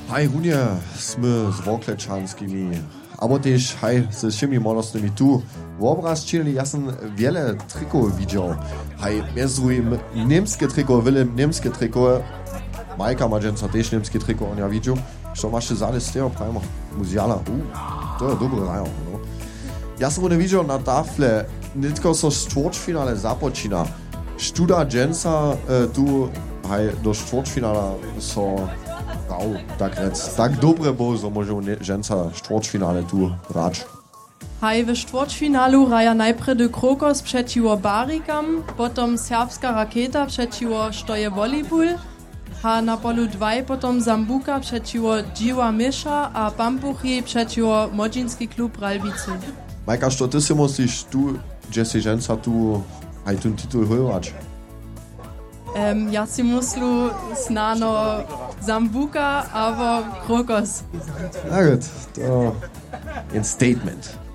Haj, runie sme z Woklečanskimi, abo też haj, ze všemi młodostnymi tu w obraz činili, ja sam wiele trikov widział. Haj, między niemskie triko, wiele niemskie triko, Majka ma dżęca też niemskie triko, on ja widział. Co masz zale z tego, prajmo, muziala, to jest dobre rajo, no. Ja sam nie widział na tafle, nitko so čtvrtfinale započina. Študa dżęca tu, haj, do čtvrtfinala so rau, tak rec. Tak dobre bo, so możą dżęca čtvrtfinale tu rać. Haj, w čtvrtfinalu raja najpredy Krokos przeciwko Barikam, potom serbska Raketa przeciwko Stoje Volleyball, a na polu 2 potom Zambuka przeciwko Dziwa Mysza, a Pampuchi przeciwko Modzinski klub Ralbicy. Majka, što ty si musliš tu, gdzie si dżęca tu, haj, ten titul hojować? Ja si muslu znano Zambuka, aber Krokos. Na gut, to jest statement.